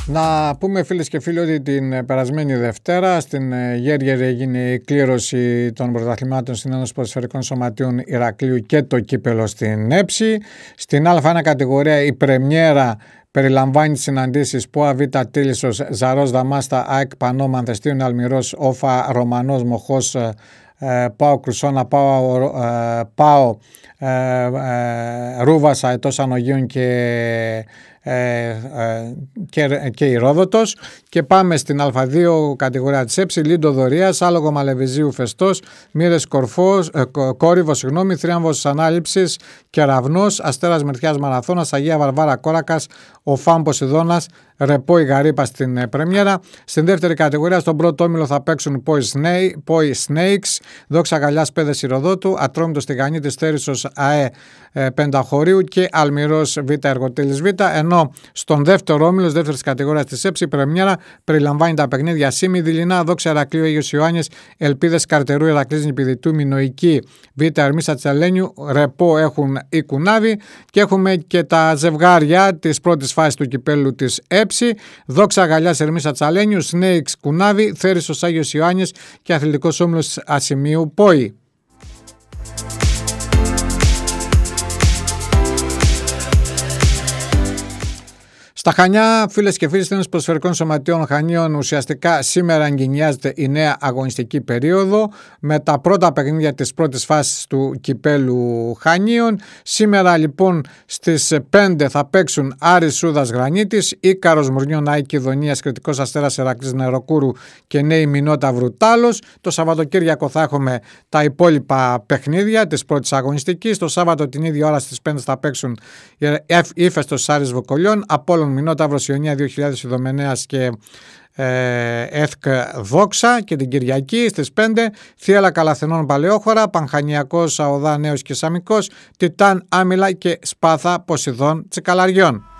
Να πούμε φίλες και φίλοι ότι την περασμένη Δευτέρα στην Γέργερη έγινε η κλήρωση των πρωταθλημάτων στην Ένωση Ποδοσφαιρικών Σωματείων Ηρακλείου και το κύπελο στην ΕΨΗ. Στην Α1 κατηγορία η πρεμιέρα περιλαμβάνει τις συναντήσεις ΠΟΑ Β Τίλισσος, Ζαρός Δαμάστα, ΑΕΚ Πανό, Μανθεστίων Αλμυρός, Όφα Ρωμανός, Μοχός, ΠΑΟ Κρουσόνα, ΠΑΟ Ρούβας, Αετός Ανογίων και Ηρόδοτος. Και πάμε στην Α2 κατηγορία της ΕΨΗ, Λίντο Δωρίας, Άλογο Μαλεβιζίου Φεστός, Μύρες Κόρυβος, Θρίαμβος Ανάληψης, Κεραυνός, Αστέρας Μερτιάς Μαραθώνας, Αγία Βαρβάρα Κόρακας, ο Φαν Ποσειδώνας, Ρεπό η Γαρύπα στην πρεμιέρα. Στην δεύτερη κατηγορία, στον πρώτο όμιλο θα παίξουν Πόη Snakes, Δόξα Γαλιάς Πέδες Ηροδότου, Ατρόμητος Τηγανίτης Θέρισος ΑΕ Πενταχωρίου και Αλμυρός Β Εργοτέλης Β. Ενώ στον δεύτερο όμιλο, δεύτερης κατηγορίας της ΕΨΗ, η πρεμιέρα περιλαμβάνει τα παιχνίδια Σίμη Δειλινά, Δόξα Ηρακλείου Αίγιος Ιωάννης, Ελπίδες Καρτερού Ηρακλής Νηπιδητού, Μινοϊκή Β Ερμίσα Τσελένιου, Ρεπό έχουν η Κουνάβη και έχουμε και τα ζευγάρια της πρώτης φάσης του κυπέλου της ΕΨΗ, Δόξα Γαλιάς Ερμίσα Τσαλένιου, Snakes Κουνάβη, Θέρισος Άγιος Ιωάννης και Αθλητικός Όμιλος Ασημίου Πόη. Στα Χανιά, φίλες και φίλοι, στην Ποδοσφαιρικών Σωματείων Χανίων, ουσιαστικά σήμερα εγκαινιάζεται η νέα αγωνιστική περίοδο με τα πρώτα παιχνίδια της πρώτης φάσης του κυπέλου Χανίων. Σήμερα λοιπόν στις 5 θα παίξουν Άρης Σούδας Γρανίτης, Ίκαρος Μουρνιών ΑΕΚ Κιδωνίας, Κρητικός Αστέρας Ηρακλής Νεροκούρου και Νέη Μηνόταυρου Τάλος. Το Σαββατοκύριακο θα έχουμε τα υπόλοιπα παιχνίδια της πρώτης αγωνιστικής. Το Σάββατο την ίδια ώρα στις 5 θα παίξουν Ύφεστος Άρης Βοκολιών, Απόλλων Μηνόταυρος Ιωνία 2000 Ιδωμενέας και ΕΘΚ Δόξα. Και την Κυριακή στις 5 Θίελα Καλαθενών Παλαιόχώρα, Πανχανιακός Αοδά Νέος και Σαμικός, Τιτάν Άμυλα και Σπάθα Ποσειδών Τσικαλαριών.